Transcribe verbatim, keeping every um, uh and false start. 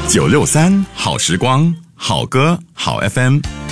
九六三好时光，好歌好 F M。